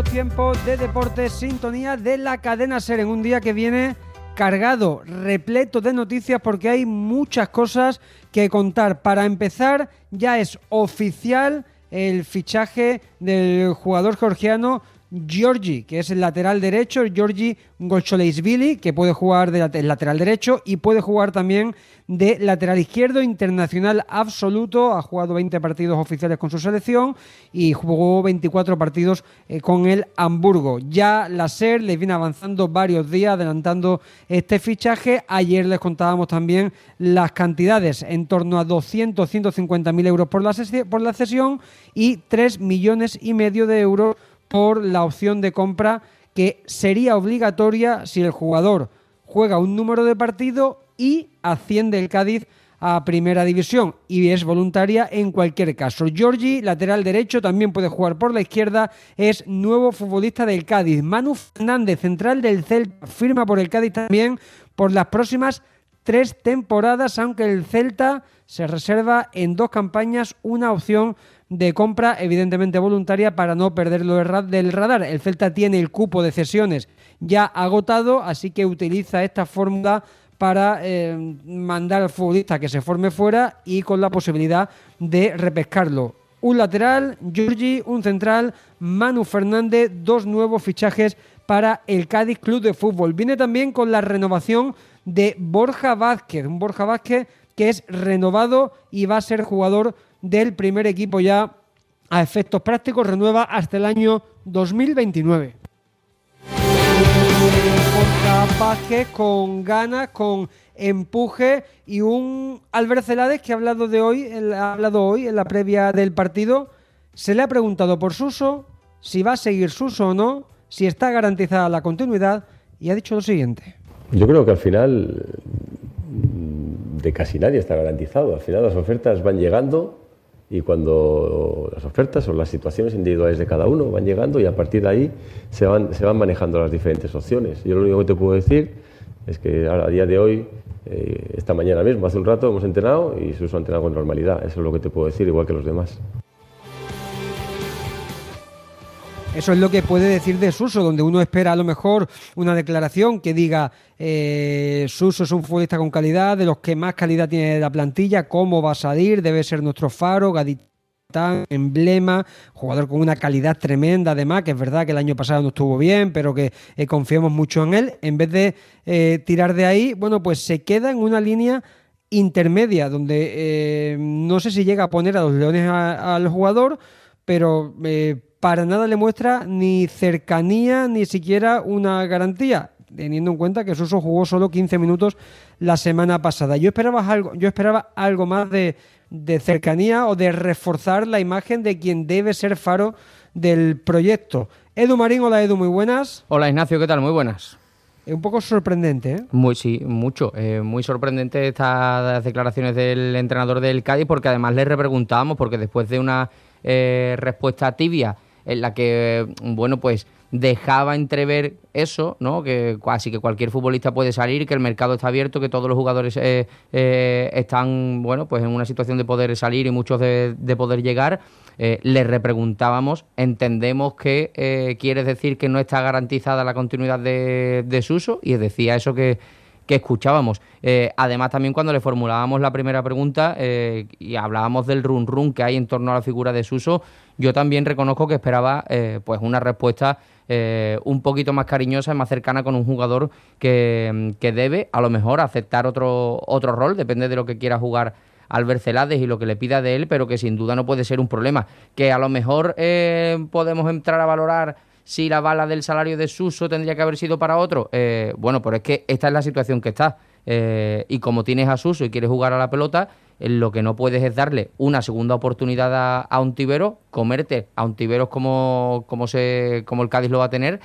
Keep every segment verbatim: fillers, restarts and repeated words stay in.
tiempo de deportes, sintonía de la cadena SER, en un día que viene cargado, repleto de noticias, porque hay muchas cosas que contar. Para empezar, ya es oficial el fichaje del jugador georgiano Giorgi, que es el lateral derecho, Giorgi Golcholeishvili, que puede jugar de lateral derecho y puede jugar también de lateral izquierdo, internacional absoluto, ha jugado veinte partidos oficiales con su selección y jugó veinticuatro partidos eh, con el Hamburgo. Ya la SER les viene avanzando varios días, adelantando este fichaje. Ayer les contábamos también las cantidades, en torno a doscientos a ciento cincuenta mil euros por la, ses- por la cesión y tres millones y medio de euros por la opción de compra, que sería obligatoria si el jugador juega un número de partido y asciende el Cádiz a Primera División, y es voluntaria en cualquier caso. Giorgi, lateral derecho, también puede jugar por la izquierda, es nuevo futbolista del Cádiz. Manu Fernández, central del Celta, firma por el Cádiz también por las próximas tres temporadas, aunque el Celta se reserva en dos campañas una opción de compra, evidentemente voluntaria, para no perderlo del radar. El Celta tiene el cupo de cesiones ya agotado, así que utiliza esta fórmula para eh, mandar al futbolista que se forme fuera y con la posibilidad de repescarlo. Un lateral, Giorgi, un central, Manu Fernández, dos nuevos fichajes para el Cádiz Club de Fútbol. Viene también con la renovación de Borja Vázquez, un Borja Vázquez que es renovado y va a ser jugador del primer equipo ya a efectos prácticos, renueva hasta el año dos mil veintinueve. Borja Vázquez con ganas, con empuje, y un Albert Celades que ha hablado de hoy, ha hablado hoy en la previa del partido. Se le ha preguntado por Suso, si va a seguir Suso o no, si está garantizada la continuidad, y ha dicho lo siguiente. Yo creo que al final de casi nadie está garantizado. Al final las ofertas van llegando, y cuando las ofertas o las situaciones individuales de cada uno van llegando, y a partir de ahí se van, se van manejando las diferentes opciones. Yo lo único que te puedo decir es que a día de hoy, eh, esta mañana mismo, hace un rato hemos entrenado y Suso ha entrenado con normalidad. Eso es lo que te puedo decir, igual que los demás. Eso es lo que puede decir de Suso, donde uno espera a lo mejor una declaración que diga eh, Suso es un futbolista con calidad, de los que más calidad tiene la plantilla, cómo va a salir, debe ser nuestro faro, gaditán, emblema, jugador con una calidad tremenda además, que es verdad que el año pasado no estuvo bien, pero que eh, confiamos mucho en él. En vez de eh, tirar de ahí, bueno, pues se queda en una línea intermedia, donde eh, no sé si llega a poner a los leones a, al jugador, pero eh, para nada le muestra ni cercanía ni siquiera una garantía, teniendo en cuenta que Suso jugó solo quince minutos la semana pasada. Yo esperaba algo, yo esperaba algo más de, de cercanía o de reforzar la imagen de quien debe ser faro del proyecto. Edu Marín, hola Edu, muy buenas. Hola Ignacio, ¿qué tal? Muy buenas. Es un poco sorprendente, ¿eh? Muy, sí, mucho. Eh, muy sorprendente estas declaraciones del entrenador del Cádiz, porque además le repreguntábamos, porque después de una eh, respuesta tibia en la que, bueno, pues dejaba entrever eso, ¿no? Que casi que cualquier futbolista puede salir, que el mercado está abierto, que todos los jugadores eh, eh, están, bueno, pues en una situación de poder salir y muchos de, de poder llegar. Eh, le repreguntábamos, entendemos que eh, quieres decir que no está garantizada la continuidad de, de Suso, y decía eso que, que escuchábamos. Eh, además, también cuando le formulábamos la primera pregunta eh, y hablábamos del run run que hay en torno a la figura de Suso, yo también reconozco que esperaba eh, pues una respuesta eh, un poquito más cariñosa y más cercana con un jugador que, que debe a lo mejor aceptar otro, otro rol, depende de lo que quiera jugar Albert Celades y lo que le pida de él, pero que sin duda no puede ser un problema. Que a lo mejor eh, podemos entrar a valorar si la bala del salario de Suso tendría que haber sido para otro. Eh, bueno, pero es que esta es la situación que está. Eh, y como tienes a Suso y quieres jugar a la pelota, eh, lo que no puedes es darle una segunda oportunidad a, a Ontiveros, comerte a Ontiveros como, como, se, como el Cádiz lo va a tener,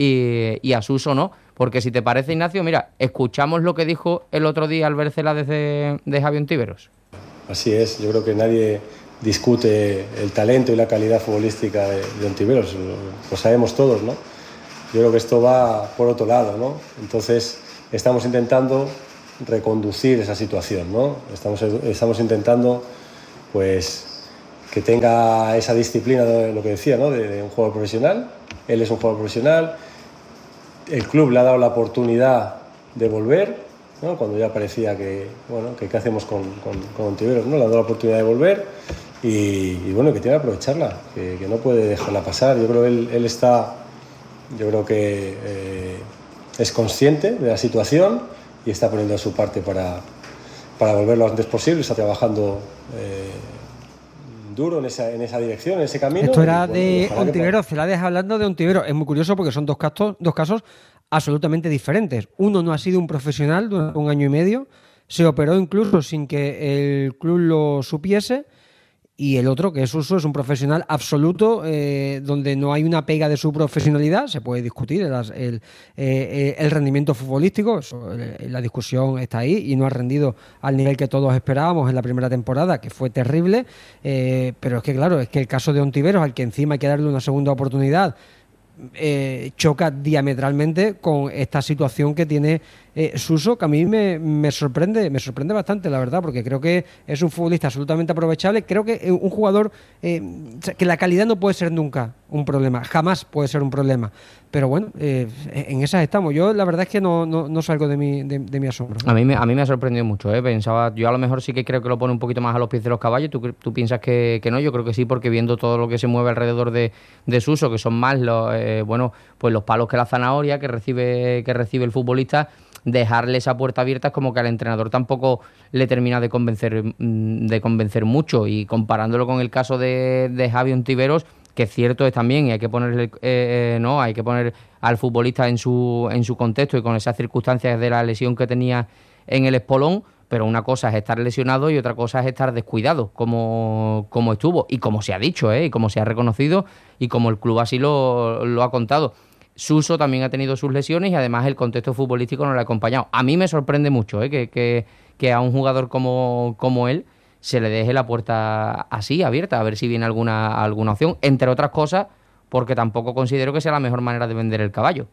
y, y a Suso no. Porque si te parece, Ignacio, mira, escuchamos lo que dijo el otro día Albert Celades de, de Javi Ontiveros. Así es, yo creo que nadie discute el talento y la calidad futbolística de, de Ontiveros, lo, lo sabemos todos, ¿no? Yo creo que esto va por otro lado, ¿no? Entonces estamos intentando reconducir esa situación, ¿no? Estamos, estamos intentando, pues, que tenga esa disciplina de lo que decía, ¿no? De, de un jugador profesional, él es un jugador profesional, el club le ha dado la oportunidad de volver, ¿no? Cuando ya parecía que, bueno, que qué hacemos con, con, con Ontiveros, ¿no? Le ha dado la oportunidad de volver y, y bueno, que tiene que aprovecharla, que, que no puede dejarla pasar. Yo creo que él, él está, yo creo que eh, es consciente de la situación y está poniendo su parte para, para volver lo antes posible, está trabajando eh, duro en esa, en esa dirección, en ese camino. Esto era y, bueno, de Ontiveros, que... Celades hablando de Ontiveros. Es muy curioso porque son dos casos, dos casos absolutamente diferentes. Uno no ha sido un profesional durante un año y medio, se operó incluso sin que el club lo supiese, y el otro, que es Suso, es un profesional absoluto, eh, donde no hay una pega de su profesionalidad. Se puede discutir el, el, eh, el rendimiento futbolístico, eso, la discusión está ahí, y no ha rendido al nivel que todos esperábamos en la primera temporada, que fue terrible, eh, pero es que claro, es que el caso de Ontiveros, al que encima hay que darle una segunda oportunidad, Eh, choca diametralmente con esta situación que tiene eh, Suso, que a mí me, me sorprende me sorprende bastante, la verdad, porque creo que es un futbolista absolutamente aprovechable. Creo que un jugador eh, que la calidad no puede ser nunca un problema, jamás puede ser un problema, pero bueno, eh, en esas estamos. Yo la verdad es que no, no, no salgo de mi, de, de mi asombro, ¿no? A mí, me, a mí me ha sorprendido mucho, ¿eh? Pensaba, yo a lo mejor sí que creo que lo pone un poquito más a los pies de los caballos. ¿Tú, tú piensas que, que no? Yo creo que sí, porque viendo todo lo que se mueve alrededor de, de Suso, que son más los, eh, bueno, pues los palos que la zanahoria que recibe, que recibe el futbolista, dejarle esa puerta abierta es como que al entrenador tampoco le termina de convencer, de convencer mucho. Y comparándolo con el caso de, de Javi Ontiveros, que cierto es también, y hay que ponerle, eh, eh, no, hay que poner al futbolista en su, en su contexto y con esas circunstancias de la lesión que tenía en el espolón, pero una cosa es estar lesionado y otra cosa es estar descuidado, como, como estuvo, y como se ha dicho, ¿eh? Y como se ha reconocido, y como el club así lo, lo ha contado. Suso también ha tenido sus lesiones y además el contexto futbolístico no le ha acompañado. A mí me sorprende mucho, ¿eh? que, que, que a un jugador como, como él se le deje la puerta así, abierta, a ver si viene alguna, alguna opción, entre otras cosas, porque tampoco considero que sea la mejor manera de vender el caballo.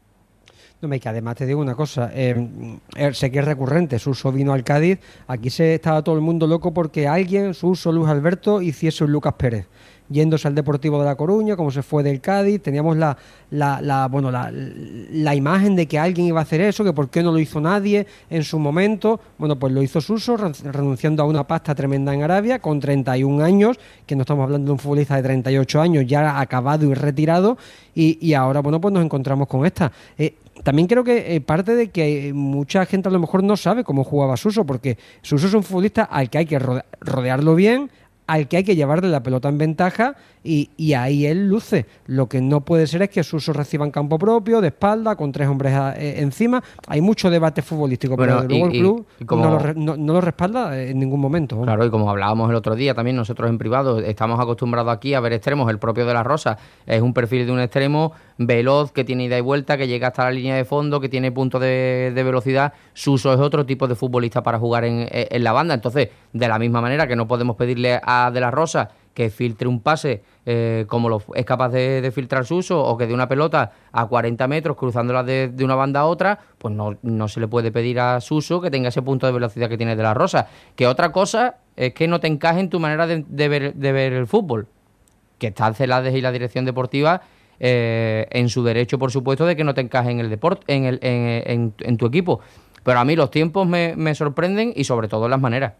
No, que además te digo una cosa, eh, sé que es recurrente, Suso vino al Cádiz, aquí se estaba todo el mundo loco porque alguien, Suso, Luis Alberto, hiciese un Lucas Pérez, yéndose al Deportivo de La Coruña, como se fue del Cádiz. Teníamos la, la, la bueno la, la imagen de que alguien iba a hacer eso, que por qué no lo hizo nadie en su momento. Bueno, pues lo hizo Suso, renunciando a una pasta tremenda en Arabia, con treinta y un años, que no estamos hablando de un futbolista de treinta y ocho años, ya acabado y retirado, y, y ahora, bueno, pues nos encontramos con esta. Eh, También creo que eh, parte de que mucha gente a lo mejor no sabe cómo jugaba Suso, porque Suso es un futbolista al que hay que rode- rodearlo bien, al que hay que llevarle la pelota en ventaja, y, y ahí él luce. Lo que no puede ser es que Suso reciba en campo propio, de espalda, con tres hombres a, eh, encima. Hay mucho debate futbolístico, bueno, pero luego y, el club y, y como, no, lo, no, no lo respalda en ningún momento. ¿no? Claro, y como hablábamos el otro día también nosotros en privado, estamos acostumbrados aquí a ver extremos. El propio de la Rosa es un perfil de un extremo veloz, que tiene ida y vuelta, que llega hasta la línea de fondo, que tiene punto de, de velocidad. Suso es otro tipo de futbolista para jugar en, en la banda. Entonces, de la misma manera que no podemos pedirle a De la Rosa que filtre un pase eh, como lo es capaz de, de filtrar Suso, o que de una pelota a cuarenta metros cruzándola de, de una banda a otra, pues no, no se le puede pedir a Suso que tenga ese punto de velocidad que tiene De la Rosa. Que otra cosa es que no te encaje en tu manera de, de, ver, de ver el fútbol, que está Celades y la dirección deportiva eh, en su derecho, por supuesto, de que no te encaje en el deporte, en, el, en, en, en tu equipo. Pero a mí los tiempos me, me sorprenden, y sobre todo las maneras.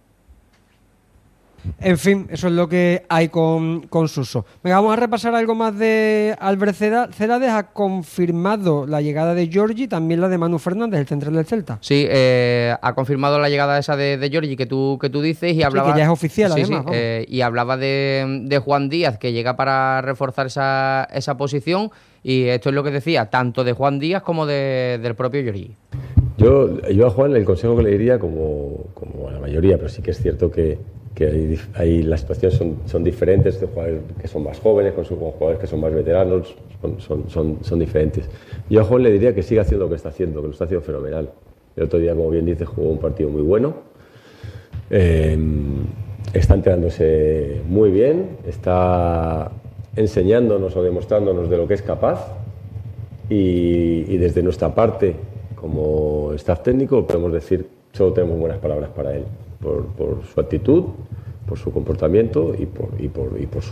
En fin, eso es lo que hay con, con Suso. Venga, vamos a repasar algo más de Albert Celades. Ha confirmado la llegada de Giorgi, también la de Manu Fernández, el central del Celta. Sí, eh, ha confirmado la llegada esa de, de Giorgi que tú, que tú dices, y hablaba... Sí, que ya es oficial, sí, además. Sí, eh, y hablaba de, de Juan Díaz, que llega para reforzar esa, esa posición, y esto es lo que decía, tanto de Juan Díaz como de, del propio Giorgi. Yo, yo a Juan el consejo que le diría, como, como a la mayoría, pero sí que es cierto que que hay, hay, las situaciones son, son diferentes, de jugadores que son más jóvenes, con, su, con jugadores que son más veteranos, son, son, son, son diferentes. Yo a Juan le diría que siga haciendo lo que está haciendo, que lo está haciendo fenomenal. El otro día, como bien dice, jugó un partido muy bueno, eh, está entrenándose muy bien, está enseñándonos o demostrándonos de lo que es capaz, y, y desde nuestra parte, como staff técnico, podemos decir, solo tenemos buenas palabras para él. Por, por su actitud, por su comportamiento y por, y por, y por su